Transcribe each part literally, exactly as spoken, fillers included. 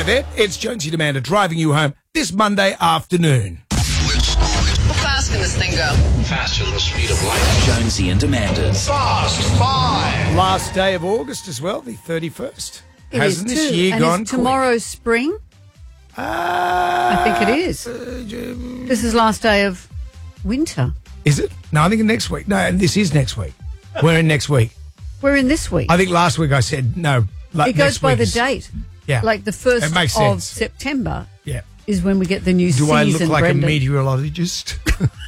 there. It's Jonesy and Amanda driving you home this Monday afternoon. How fast can this thing go? Faster than the speed of light. Jonesy and Amanda's Fast Five. Last day of August as well, the thirty-first. It Hasn't is this too. year and gone is tomorrow spring? quick? Uh, I think it is. This is last day of winter. Is it? No, I think next week. No, this is next week. We're in next week. We're in this week. I think last week I said no. Like it goes next by week the is- date. Yeah. Like the first It makes of sense. September Yeah. is when we get the new Do season, I look like Brendan. a meteorologist?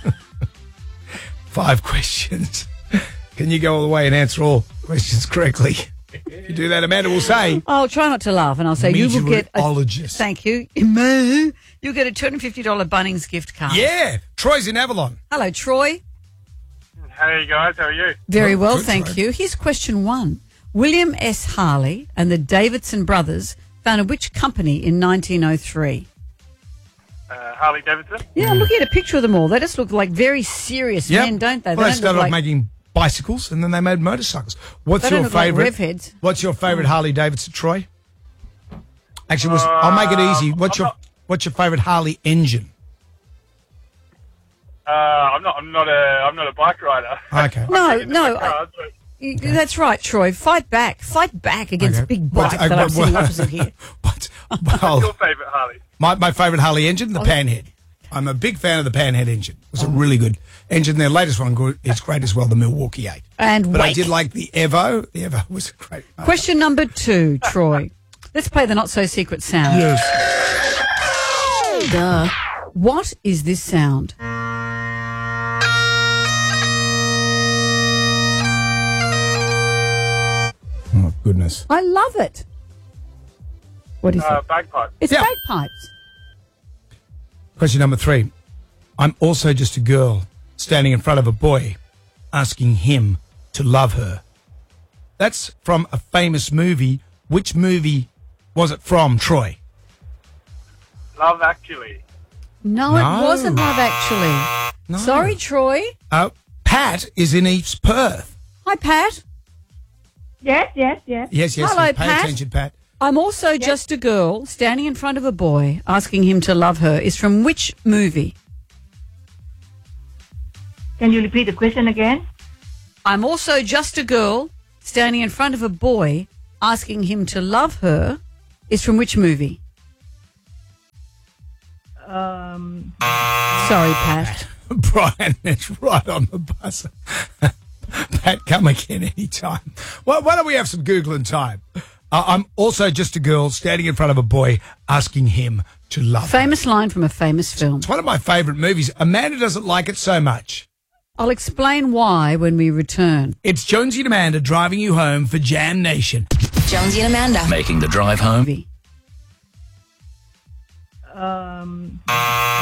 Five questions. Can you go all the way and answer all questions correctly? If you do that, Amanda will say. I'll try not to laugh, and I'll say you will get a... Meteorologist. Thank you. You'll get a two hundred fifty dollars Bunnings gift card. Yeah. Troy's in Avalon. Hello, Troy. Hey guys, how are you? Very Oh, well, good, thank Troy. you. Here's question one. William S. Harley and the Davidson brothers founded which company in nineteen oh three? Uh, Harley Davidson. Yeah, I'm looking at a picture of them all. They just look like very serious Yep. men, don't they? Well, they don't started look off like, making bicycles and then they made motorcycles. What's They don't your look like favourite? rev heads. What's your favourite Harley Davidson, Troy? Actually, was, I'll make it easy. What's I'm your not- What's your favourite Harley engine? Uh, I'm not. I'm not a. I'm not a bike rider. Okay. No, Into no. my cars, but- Y- That's right, Troy. Fight back. Fight back against Okay. big What- bike uh, that I'm what- sitting what- opposite here. What? What's Well, your favourite Harley? my, my favourite Harley engine, the Panhead. I'm a big fan of the Panhead engine. It was a really good engine. Their latest one good, is great as well, the Milwaukee eight. And But I wake. did like the Evo. The Evo was a great. motor. Question number two, Troy. Let's play the not-so-secret sound. Yes. Duh. What is this sound? Oh, goodness. I love it. What is Uh, it? bagpipe. It's yeah. bagpipes. Question number three. I'm also just a girl standing in front of a boy asking him to love her. That's from a famous movie. Which movie was it from, Troy? Love Actually. No, No. it wasn't Love Actually. No. Sorry, Troy. Uh, Pat is in East Perth. Hi, Pat. Yes, yes, yes. Yes, yes. Hello, yes. Pay Pat. attention, Pat. I'm also just a girl standing in front of a boy asking him to love her is from which movie? Can you repeat the question again? I'm also just a girl standing in front of a boy asking him to love her is from which movie? Um, Sorry, Pat. Brian, it's right on the buzzer. Pat, come again anytime. Well, why don't we have some Googling time? Uh, I'm also just a girl standing in front of a boy asking him to love her. Famous line from a famous film. It's one of my favourite movies. Amanda doesn't like it so much. I'll explain why when we return. It's Jonesy and Amanda driving you home for Jam Nation. Jonesy and Amanda. Making the drive home Movie. um,